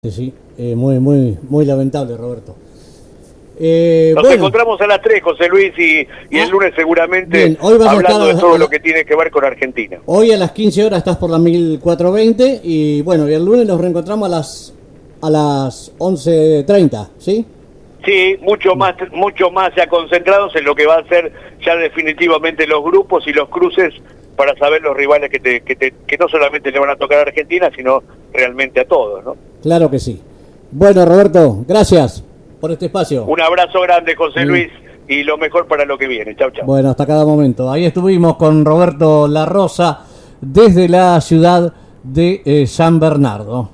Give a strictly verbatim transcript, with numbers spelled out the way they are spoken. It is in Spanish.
Sí, sí, eh, muy, muy, muy lamentable, Roberto. Eh, Nos bueno. encontramos a las tres, José Luis, y, y Ah, el lunes seguramente bien, hoy vas a hablando estar de todo a la- lo que tiene que ver con Argentina. Hoy a las quince horas estás por la mil cuatrocientos veinte y bueno, y el lunes nos reencontramos a las a las once treinta, ¿sí? Sí, mucho más, mucho más ya concentrados en lo que va a ser ya definitivamente los grupos y los cruces para saber los rivales que, te, que, te, que no solamente le van a tocar a Argentina, sino realmente a todos, ¿no? Claro que sí. Bueno, Roberto, gracias por este espacio. Un abrazo grande, José Sí. Luis, y lo mejor para lo que viene. Chau, chau. Bueno, hasta cada momento. Ahí estuvimos con Roberto La Rosa desde la ciudad de eh, San Bernardo.